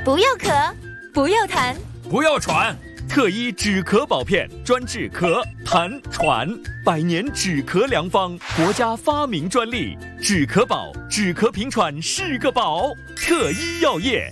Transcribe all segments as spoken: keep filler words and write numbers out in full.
不要咳，不要痰， 不要喘。特医止咳宝片，专治咳、痰、喘，百年止咳良方，国家发明专利。止咳宝，止咳平喘是个宝。特医药业。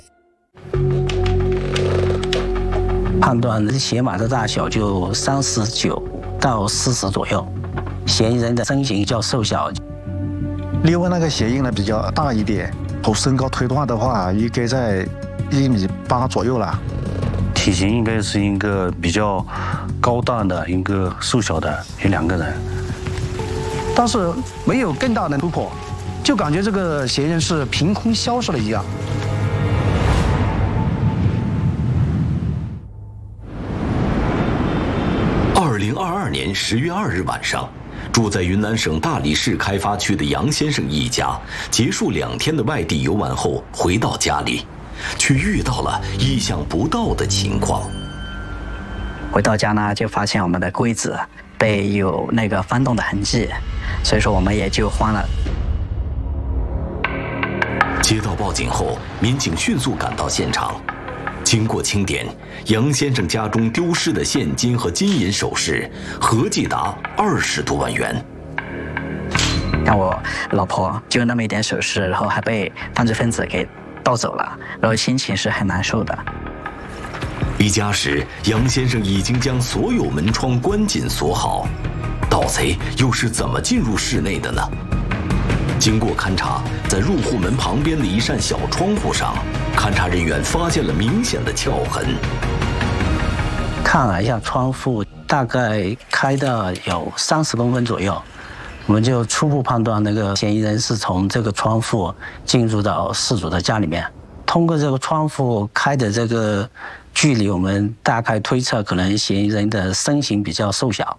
判断血码的大小就三十九到四十左右，嫌疑人的身形较瘦小。 另外那个鞋印呢比较大一点，从身高推断的话，应该在一米八左右了。 体型应该是一个比较高大的一个瘦小的，有两个人， 但是没有更大的突破，就感觉这个嫌疑人是凭空消失了一样。 二零二二年十月二日晚上，住在云南省大理市开发区的杨先生一家结束两天的外地游玩后回到家里，却遇到了意想不到的情况。 回到家呢，就发现我们的柜子被有那个翻动的痕迹，所以说我们也就慌了。 接到报警后，民警迅速赶到现场。经过清点，杨先生家中丢失的现金和金银首饰合计达二十多万元。 让我老婆就那么一点首饰，然后还被犯罪分子给盗走了，然后心情是很难受的。 离家时，杨先生已经将所有门窗关紧锁好，盗贼又是怎么进入室内的呢？经过勘查，在入户门旁边的一扇小窗户上，勘查人员发现了明显的撬痕。 看了一下窗户，大概开到有三十公分左右，我们就初步判断那个嫌疑人是从这个窗户进入到事主的家里面。通过这个窗户开的这个距离，我们大概推测可能嫌疑人的身形比较瘦小。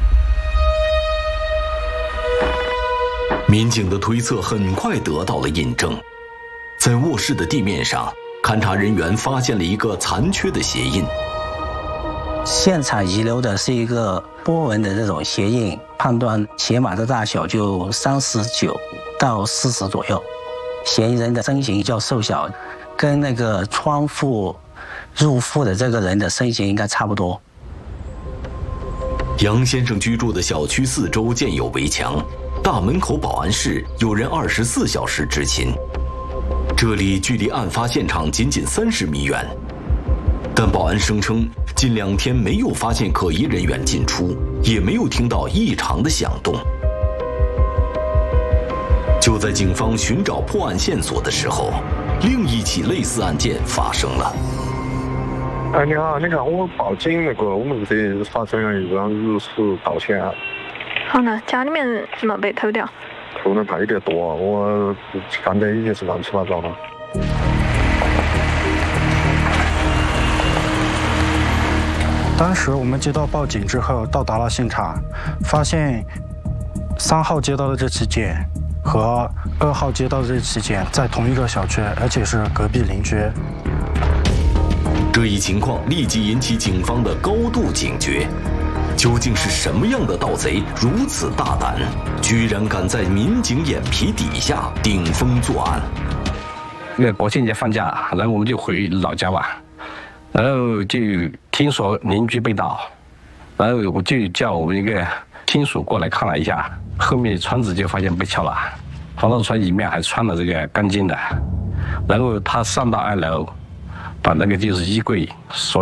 民警的推测很快得到了印证，在卧室的地面上，勘查人员发现了一个残缺的鞋印。 现场遗留的是一个波纹的这种鞋印，判断鞋码的大小就三十九到四十左右，嫌疑人的身形较瘦小，跟那个窗户入户的这个人的身形应该差不多。 杨先生居住的小区四周建有围墙，大门口保安室有人二十四小时执勤，这里距离案发现场仅仅三十米远。但保安声称，近两天没有发现可疑人员进出，也没有听到异常的响动。就在警方寻找破案线索的时候，另一起类似案件发生了。 哎，你好，你看我报警那个，我们这里发生了一桩入室盗窃案。 好呢，家里面什么被偷掉？ 偷的太多，我干的已经是乱七八糟了。 当时我们接到报警之后，到达了现场，发现三号接到的这起件和二号接到的这起件在同一个小区，而且是隔壁邻居。 这一情况立即引起警方的高度警觉。究竟是什么样的盗贼如此大胆，居然敢在民警眼皮底下顶风作案？ 因为国庆节放假，然后我们就回老家吧，然后就听说邻居被盗，然后我就叫我们一个亲属过来看了一下，后面窗子就发现被撬了，防盗窗里面还穿了这个钢筋的，然后他上到二楼，把那个就是衣柜所